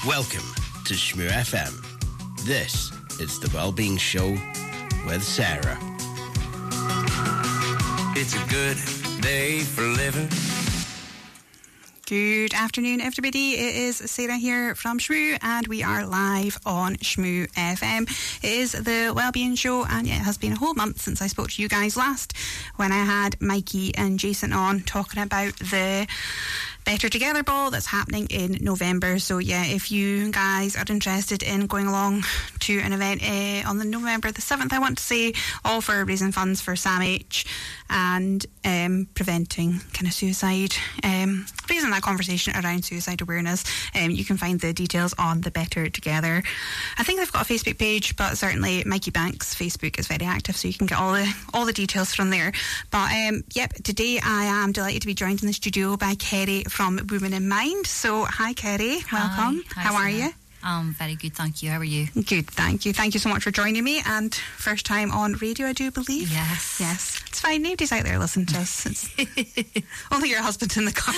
Welcome to Shmoo FM. This is the Wellbeing Show with Sarah. It's a good day for living. Good afternoon, everybody. It is Sarah here from Shmoo, and we are live on Shmoo FM. It is the Wellbeing Show, and it has been a whole month since I spoke to you guys last, when I had Mikey and Jason on talking about the Better Together Ball that's happening in November. So yeah, if you guys are interested in going along to an event on the November the 7th, I want to say, all for raising funds for SAMH and preventing kind of suicide, raising that conversation around suicide awareness. You can find the details on the Better Together. I think they've got a Facebook page, but certainly Mikey Banks' Facebook is very active, so you can get all the details from there. But yep, today I am delighted to be joined in the studio by Kerry from Women in Mind. So hi Kerry, welcome. Hi, how are you? Very good, thank you. How are you? Good, thank you. Thank you so much for joining me, and first time on radio, I do believe. Yes. It's fine, nobody's out there listening to us. It's only your husband in the car.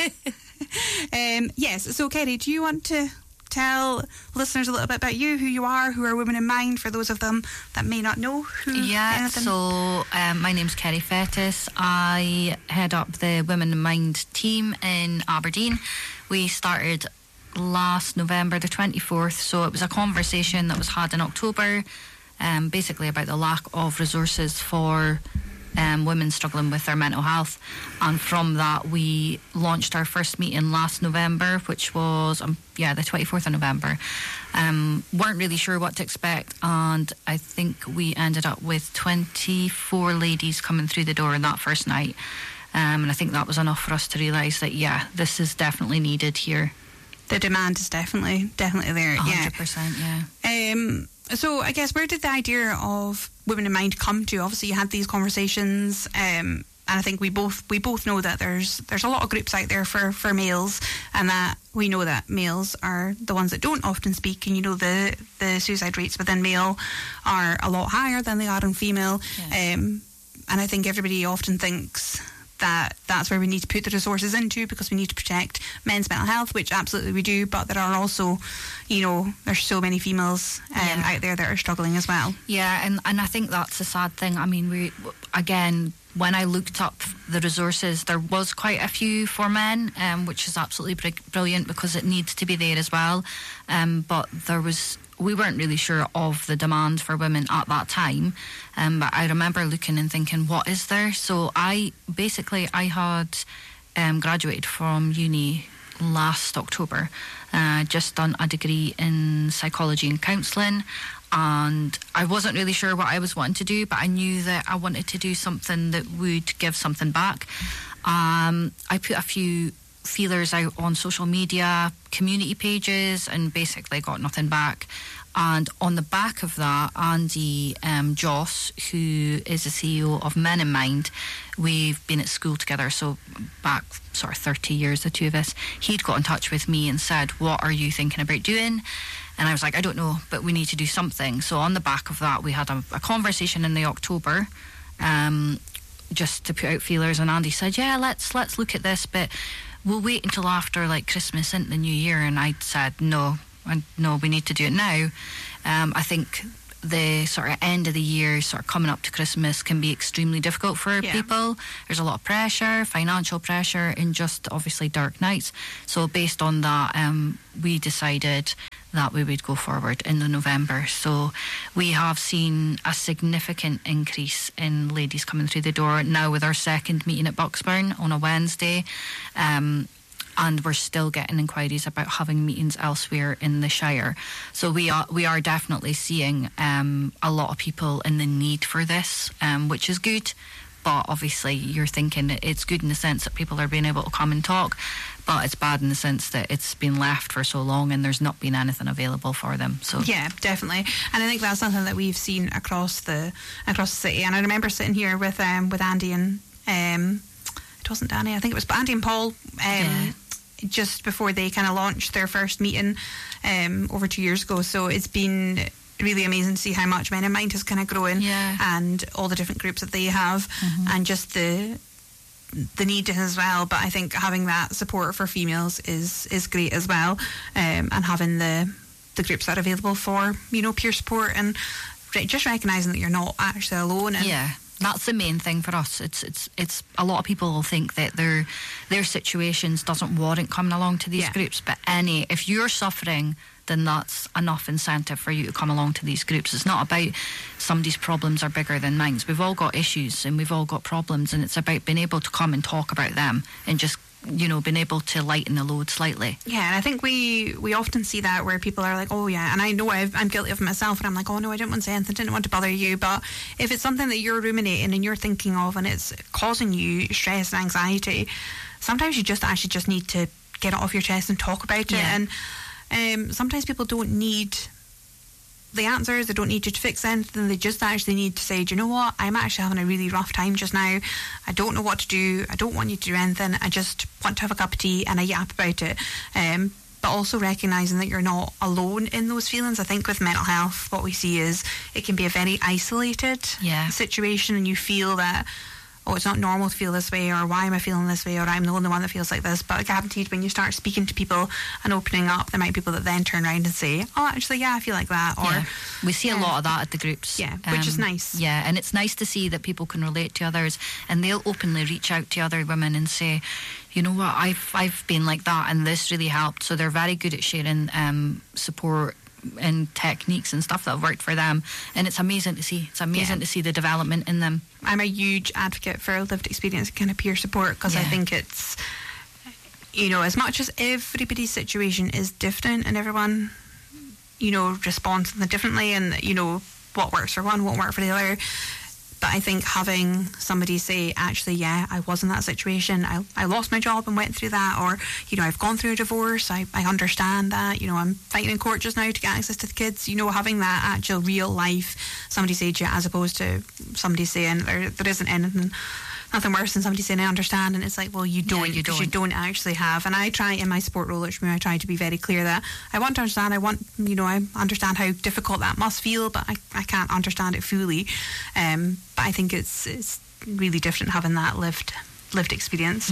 Yes, so Kerry, do you want to tell listeners a little bit about you, who you are, who are Women in Mind, for those of them that may not know who? Yeah, so my name's Kerry Fettis. I head up the Women in Mind team in Aberdeen. We started last November the 24th, so it was a conversation that was had in October, basically about the lack of resources for women struggling with their mental health, and from that we launched our first meeting last November, which was the 24th of November. Weren't really sure what to expect, and I think we ended up with 24 ladies coming through the door on that first night, and I think that was enough for us to realise that this is definitely needed here. The demand is definitely there. 100%, yeah. So I guess, where did the idea of Women in Mind come to? Obviously you had these conversations, and I think we both know that there's a lot of groups out there for males, and that we know that males are the ones that don't often speak, and you know the suicide rates within male are a lot higher than they are in female. And I think everybody often thinks that that's where we need to put the resources into, because we need to protect men's mental health, which absolutely we do, but there are also, there's so many females out there that are struggling as well. Yeah, and I think that's a sad thing. I mean, when I looked up the resources, there was quite a few for men, which is absolutely brilliant, because it needs to be there as well. But we weren't really sure of the demand for women at that time. But I remember looking and thinking, what is there? So I had graduated from uni last October, just done a degree in psychology and counselling, and I wasn't really sure what I was wanting to do, but I knew that I wanted to do something that would give something back. I put a few feelers out on social media, community pages, and basically got nothing back. And on the back of that, Andy Joss, who is the CEO of Men in Mind, we've been at school together, so back sort of 30 years, the two of us, he'd got in touch with me and said, what are you thinking about doing? And I was like, I don't know, but we need to do something. So on the back of that, we had a conversation in the October, just to put out feelers, and Andy said, let's look at this, but we'll wait until after Christmas into the new year. And I said, no, we need to do it now. I think the sort of end of the year, sort of coming up to Christmas, can be extremely difficult for people. There's a lot of pressure, financial pressure, and just obviously dark nights. So based on that, we decided that we would go forward in the November. So we have seen a significant increase in ladies coming through the door now, with our second meeting at Bucksburn on a Wednesday. And we're still getting inquiries about having meetings elsewhere in the Shire. So we are definitely seeing a lot of people in the need for this, which is good. But obviously you're thinking it's good in the sense that people are being able to come and talk, but it's bad in the sense that it's been left for so long and there's not been anything available for them. So yeah, definitely. And I think that's something that we've seen across the city. And I remember sitting here with Andy and it wasn't Danny, I think it was Andy and Paul, just before they kind of launched their first meeting over 2 years ago. So it's been really amazing to see how much Men in Mind has kind of grown, and all the different groups that they have, and just the the need as well. But I think having that support for females is great as well, and having the groups that are available for, you know, peer support and just recognising that you're not actually alone. And yeah, that's the main thing for us. It's a lot of people will think that their situations doesn't warrant coming along to these groups, but if you're suffering, then that's enough incentive for you to come along to these groups. It's not about somebody's problems are bigger than mine. We've all got issues and we've all got problems, and it's about being able to come and talk about them and just, you know, being able to lighten the load slightly. Yeah, and I think we often see that where people are like, oh yeah, and I know I'm guilty of it myself, and I'm like, oh no, I didn't want to say anything, didn't want to bother you. But if it's something that you're ruminating and you're thinking of and it's causing you stress and anxiety, sometimes you just need to get it off your chest and talk about it. And sometimes people don't need the answers, they don't need you to fix anything, they just actually need to say, do you know what, I'm actually having a really rough time just now, I don't know what to do, I don't want you to do anything, I just want to have a cup of tea and a yap about it. But also recognising that you're not alone in those feelings. I think with mental health, what we see is it can be a very isolated situation, and you feel that, oh, it's not normal to feel this way, or why am I feeling this way, or I'm the only one that feels like this. But guaranteed, when you start speaking to people and opening up, there might be people that then turn around and say, oh, actually, yeah, I feel like that. Or we see a lot of that at the groups. Yeah, which is nice. Yeah, and it's nice to see that people can relate to others, and they'll openly reach out to other women and say, you know what, I've been like that, and this really helped. So they're very good at sharing support and techniques and stuff that have worked for them, and it's amazing to see. It's amazing to see the development in them. I'm a huge advocate for lived experience kind of peer support, because I think it's, you know, as much as everybody's situation is different and everyone, you know, responds differently, and, you know, what works for one won't work for the other. But I think having somebody say, actually, yeah, I was in that situation, I lost my job and went through that, or, you know, I've gone through a divorce, I understand that, you know, I'm fighting in court just now to get access to the kids, you know, having that actual real life, somebody say to you, as opposed to somebody saying there isn't nothing worse than somebody saying I understand, and it's like, well, you don't, because you don't actually have. And I try in my support role at Shmoo, I try to be very clear that I want to understand, I understand how difficult that must feel, but I can't understand it fully. But I think it's really different having that lived experience.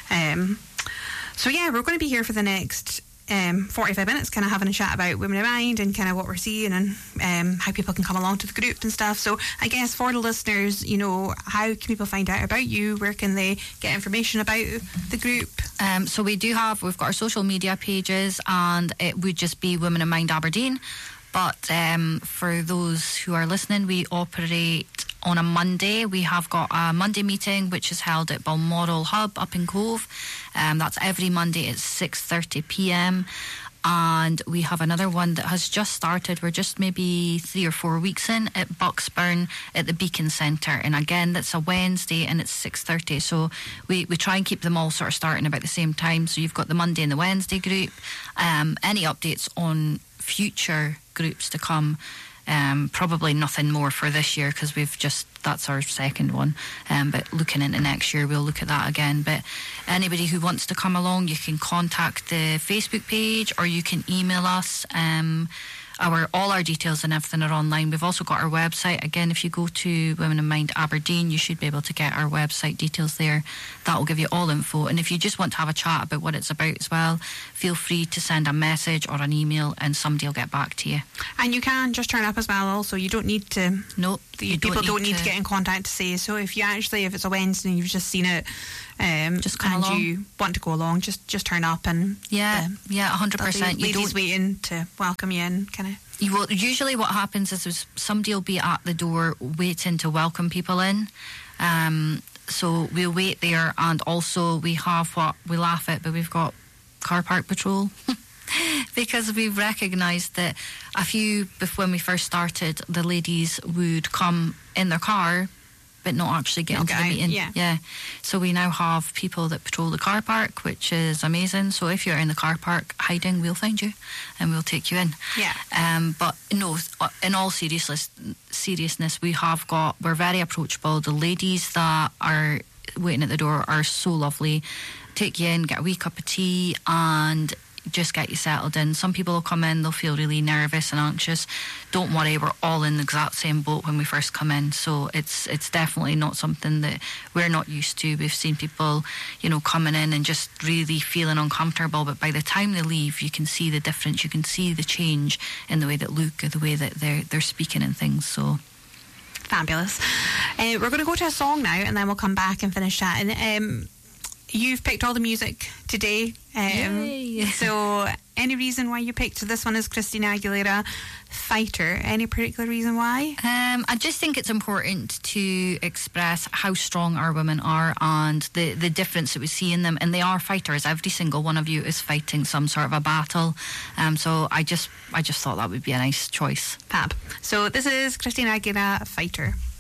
So yeah, we're going to be here for the next 45 minutes kind of having a chat about Women in Mind and kind of what we're seeing, and how people can come along to the group and stuff. So I guess for the listeners, you know, how can people find out about you? Where can they get information about the group? So we've got our social media pages, and it would just be Women in Mind Aberdeen. But for those who are listening, we operate on a Monday. We have got a Monday meeting which is held at Balmoral Hub up in Cove. That's every Monday at 6:30 p.m. And we have another one that has just started. We're just maybe 3 or 4 weeks in at Bucksburn at the Beacon Centre. And again, that's a Wednesday and it's 6:30. So we try and keep them all sort of starting about the same time. So you've got the Monday and the Wednesday group. Any updates on future groups to come? Probably nothing more for this year, because that's our second one, but looking into next year we'll look at that again. But anybody who wants to come along, you can contact the Facebook page, or you can email us. All our details and everything are online. We've also got our website. Again, if you go to Women in Mind Aberdeen, you should be able to get our website details there. That will give you all info. And if you just want to have a chat about what it's about as well, feel free to send a message or an email and somebody will get back to you. And you can just turn up as well also. You don't need to... No, people don't need to get in contact to say. So if it's a Wednesday and you've just seen it, just come along. You want to go along, just turn up, and 100%. Ladies waiting to welcome you in, kind of. Usually what happens is somebody will be at the door waiting to welcome people in. So we'll wait there, and also we have what we laugh at, but we've got car park patrol. Because we've recognised that when we first started, the ladies would come in their car but not actually get into the meeting. Yeah. So we now have people that patrol the car park, which is amazing. So if you're in the car park hiding, we'll find you and we'll take you in. Yeah. But no, in all seriousness, we're very approachable. The ladies that are waiting at the door are so lovely. Take you in, get a wee cup of tea, and just get you settled in. Some people will come in, they'll feel really nervous and anxious. Don't worry, we're all in the exact same boat when we first come in, so it's definitely not something that we're not used to. We've seen people, you know, coming in and just really feeling uncomfortable, but by the time they leave, you can see the difference, you can see the change in the way that look, or the way that they're speaking and things. So fabulous. We're going to go to a song now, and then we'll come back and finish chatting. You've picked all the music today. So any reason why you picked this one? Is Christina Aguilera, Fighter. Any particular reason why? I just think it's important to express how strong our women are and the difference that we see in them. And they are fighters. Every single one of you is fighting some sort of a battle. So I just thought that would be a nice choice. Fab. So this is Christina Aguilera, Fighter.